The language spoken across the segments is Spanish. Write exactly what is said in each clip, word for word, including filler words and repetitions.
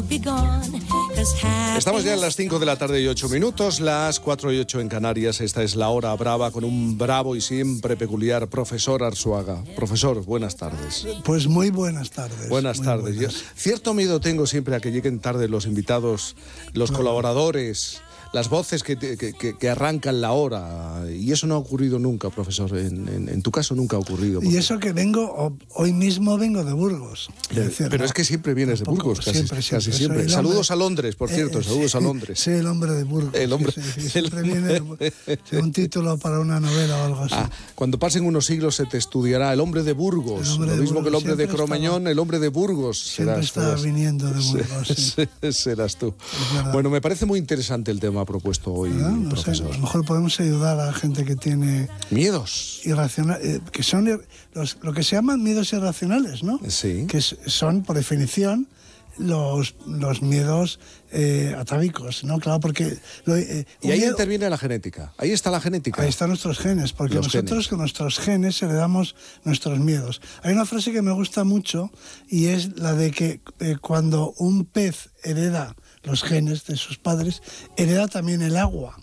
Estamos ya en las cinco de la tarde y ocho minutos, las cuatro y ocho en Canarias. Esta es la hora brava con un bravo y siempre peculiar profesor Arzuaga. Profesor, buenas tardes. Pues muy buenas tardes. Buenas muy tardes. Buenas. Yo, cierto miedo tengo siempre a que lleguen tarde los invitados, los no. colaboradores, las voces que, que, que, que arrancan la hora. Y eso no ha ocurrido nunca, profesor. En, en, en tu caso nunca ha ocurrido. Y eso que vengo, hoy mismo vengo de Burgos. Es decir, pero no, es que siempre vienes de Burgos, casi siempre. siempre, casi siempre. Hombre, saludos a Londres, por cierto, eh, saludos sí, a Londres. Sí, el hombre de Burgos. El hombre. Sí, sí, siempre el... viene de, un título para una novela o algo así. Ah, cuando pasen unos siglos se te estudiará el hombre de Burgos. Hombre Lo de mismo Burgos. que el hombre siempre de Cromañón, estaba, el hombre de Burgos. Siempre serás, estaba serás, viniendo de Burgos. Sí. Serás tú. Bueno, me parece muy interesante el tema propuesto hoy, ¿verdad? No profesor. Sé, a lo mejor podemos ayudar a la gente que tiene... Miedos. Irracional, eh, que son los, lo que se llaman miedos irracionales, ¿no? Sí. Que son, por definición, los, los miedos eh, atávicos, ¿no? Claro, porque... Lo, eh, y ahí miedo, interviene la genética. Ahí está la genética. Ahí están nuestros genes, porque los nosotros genes. con nuestros genes heredamos nuestros miedos. Hay una frase que me gusta mucho y es la de que eh, cuando un pez hereda los genes de sus padres, hereda también el agua,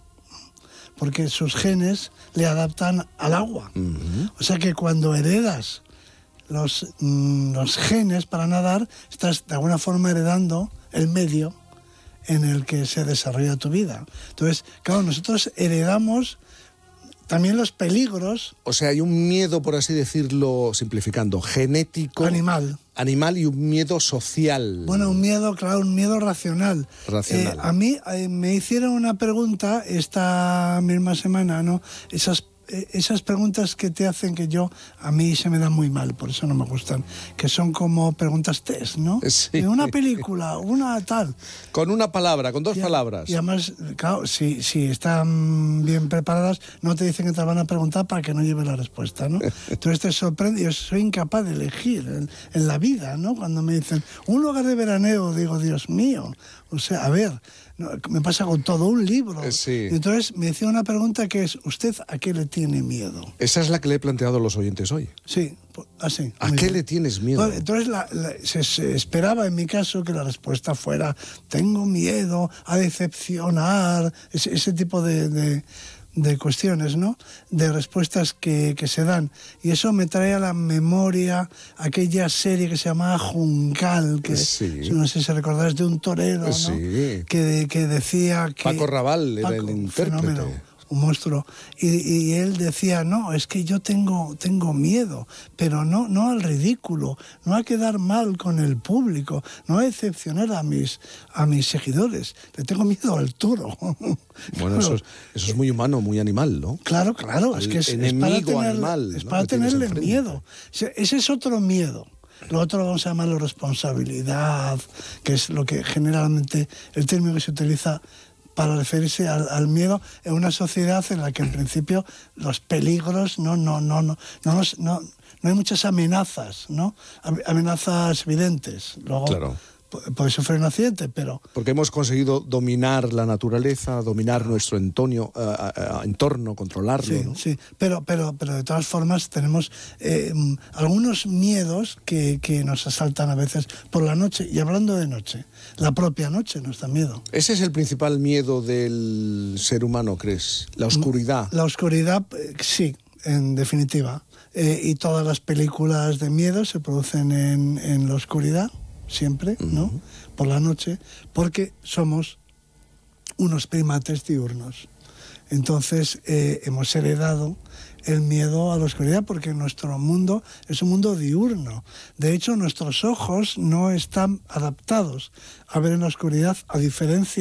porque sus genes le adaptan al agua. Uh-huh. O sea que cuando heredas los, mm, los genes para nadar, estás de alguna forma heredando el medio en el que se desarrolla tu vida. Entonces, claro, nosotros heredamos también los peligros. O sea, hay un miedo, por así decirlo, simplificando, genético. Animal. Animal y un miedo social. Bueno, un miedo, claro, un miedo racional. Racional. Eh, a mí eh, me hicieron una pregunta esta misma semana, ¿no? Esas esas preguntas que te hacen que yo, a mí se me dan muy mal, por eso no me gustan, que son como preguntas test, ¿no? Sí. Una película, una tal. Con una palabra, con dos y, palabras. Y además, claro, si, si están bien preparadas, no te dicen que te van a preguntar para que no lleves la respuesta, ¿no? Entonces te sorprende, yo soy incapaz de elegir en, en la vida, ¿no? Cuando me dicen, un lugar de veraneo, digo, Dios mío, o sea, a ver, no, me pasa con todo un libro. Sí. Y entonces me decía una pregunta que es, ¿usted a qué le tiene miedo? Esa es la que le he planteado a los oyentes hoy. Sí, así. ¿A qué bien. le tienes miedo? Bueno, entonces la, la, se, se esperaba en mi caso que la respuesta fuera, tengo miedo a decepcionar, ese, ese tipo de... de de cuestiones, ¿no? De respuestas que, que se dan. Y eso me trae a la memoria aquella serie que se llamaba Juncal, que sí. no sé si recordáis, de un torero, ¿no? Sí. Que, que decía que... Paco Raval era Paco, el intérprete. Fenómeno. Un monstruo, y, y él decía, no, es que yo tengo, tengo miedo, pero no, no al ridículo, no a quedar mal con el público, no a decepcionar a mis, a mis seguidores, le tengo miedo al toro. Bueno, claro. eso, es, eso es muy humano, muy animal, ¿no? Claro, claro, al es que es, enemigo es para, tener, animal, es ¿no? para tenerle enfrente. miedo. Ese es otro miedo. Lo otro lo vamos a llamarlo responsabilidad, que es lo que generalmente, el término que se utiliza para referirse al, al miedo en una sociedad en la que en principio los peligros no no no no no no, no, no hay muchas amenazas, ¿no? Amenazas evidentes. Luego claro. puede sufrir un accidente, pero... Porque hemos conseguido dominar la naturaleza, dominar nuestro entorno, uh, uh, entorno controlarlo, sí, ¿no? Sí, pero, pero, pero de todas formas tenemos eh, algunos miedos que, que nos asaltan a veces por la noche. Y hablando de noche, la propia noche nos da miedo. Ese es el principal miedo del ser humano, ¿crees? La oscuridad. La oscuridad, eh, sí, en definitiva. Eh, y todas las películas de miedo se producen en, en la oscuridad. Siempre, ¿no? Uh-huh. Por la noche, porque somos unos primates diurnos. Entonces eh, hemos heredado el miedo a la oscuridad porque nuestro mundo es un mundo diurno. De hecho, nuestros ojos no están adaptados a ver en la oscuridad, a diferencia